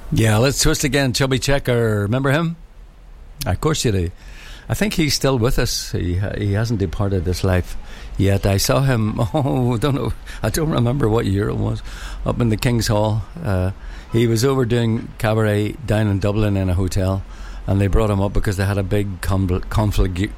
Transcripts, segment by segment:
Yeah, let's twist again. Chubby Checker, remember him? Of course you do. I think he's still with us. He hasn't departed this life yet. I saw him, I don't remember what year it was, up in the King's Hall. He was over doing cabaret down in Dublin in a hotel, and they brought him up because they had a big the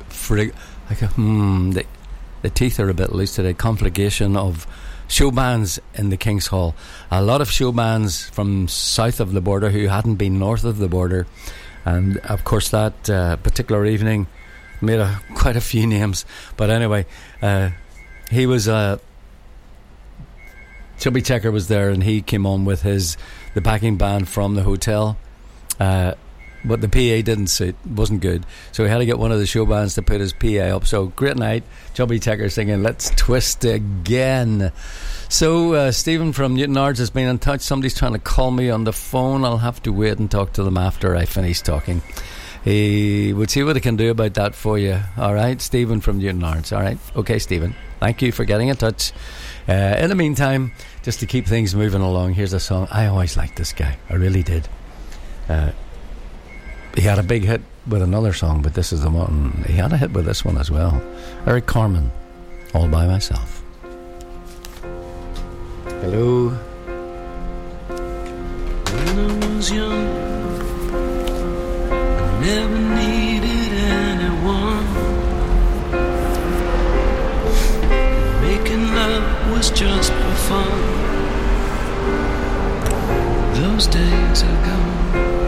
teeth are a bit loose today, conflagration of show bands in the King's Hall. A lot of show bands from south of the border who hadn't been north of the border, and of course that particular evening made quite a few names. But anyway, he was Chubby Checker was there, and he came on with the backing band from the hotel, but the PA didn't suit, wasn't good, so he had to get one of the show bands to put his PA up. So great night, Chubby Checker singing Let's Twist Again. So Stephen from Newtownards has been in touch. Somebody's trying to call me on the phone. I'll have to wait and talk to them after I finish talking. He would see what he can do about that for you. Alright, Stephen from Newtownards. Alright, okay Stephen, thank you for getting in touch. In the meantime, just to keep things moving along, here's a song. I always liked this guy, I really did. He had a big hit with another song, but this is the one. He had a hit with this one as well. Eric Carmen, All By Myself. Hello. When I was young, I never needed anyone. Making love was just for fun. Those days are gone.